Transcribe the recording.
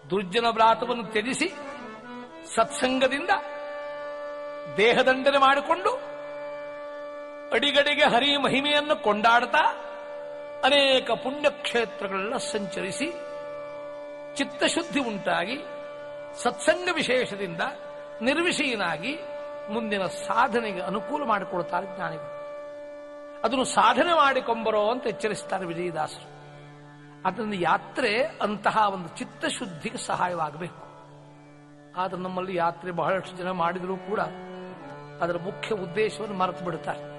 ದುರ್ಜನ ವ್ರಾತವನ್ನು ತ್ಯಜಿಸಿ ಸತ್ಸಂಗದಿಂದ ದೇಹದಂಡನೆ ಮಾಡಿಕೊಂಡು ಅಡಿಗಡಿಗೆ ಹರಿ ಮಹಿಮೆಯನ್ನು ಕೊಂಡಾಡ್ತಾ ಅನೇಕ ಪುಣ್ಯಕ್ಷೇತ್ರಗಳೆಲ್ಲ ಸಂಚರಿಸಿ ಚಿತ್ತಶುದ್ಧಿ ಉಂಟಾಗಿ ಸತ್ಸಂಗ ವಿಶೇಷದಿಂದ ನಿರ್ವಿಷಯನಾಗಿ ಮುಂದಿನ ಸಾಧನೆಗೆ ಅನುಕೂಲ ಮಾಡಿಕೊಳ್ತಾರೆ ಜ್ಞಾನಿಗಳು. ಅದನ್ನು ಸಾಧನೆ ಮಾಡಿಕೊಂಬರೋ ಅಂತ ಎಚ್ಚರಿಸ್ತಾರೆ ವಿಜಯದಾಸರು. ಅದರಿಂದ ಯಾತ್ರೆ ಅಂತಹ ಒಂದು ಚಿತ್ತಶುದ್ಧಿಗೆ ಸಹಾಯವಾಗಬೇಕು. ಆದ್ರೆ ನಮ್ಮಲ್ಲಿ ಯಾತ್ರೆ ಬಹಳಷ್ಟು ಜನ ಮಾಡಿದರೂ ಕೂಡ ಅದರ ಮುಖ್ಯ ಉದ್ದೇಶವನ್ನು ಮರೆತು ಬಿಡುತ್ತಾರೆ.